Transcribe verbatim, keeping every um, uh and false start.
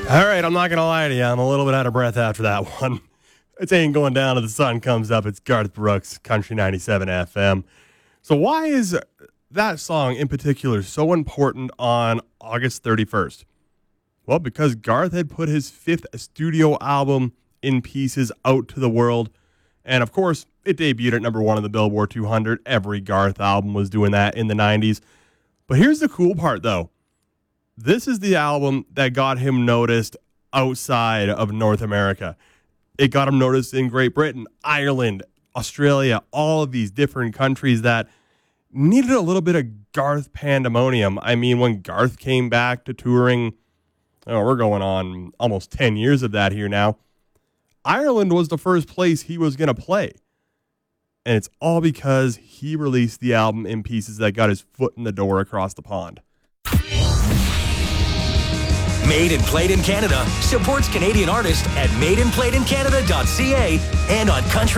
All right, I'm not going to lie to you. I'm a little bit out of breath after that one. It ain't going down till the sun comes up. It's Garth Brooks, Country ninety-seven F M. So why is that song in particular so important on August thirty-first? Well, because Garth had put his fifth studio album, In Pieces, out to the world. And of course, it debuted at number one on the Billboard two hundred. Every Garth album was doing that in the nineties. But here's the cool part, though. This is the album that got him noticed outside of North America. It got him noticed in Great Britain, Ireland, Australia, all of these different countries that needed a little bit of Garth pandemonium. I mean, when Garth came back to touring, oh, we're going on almost ten years of that here now. Ireland was the first place he was going to play. And it's all because he released the album In Pieces that got his foot in the door across the pond. Made and Played in Canada supports Canadian artists at made and played in canada dot c a and on Country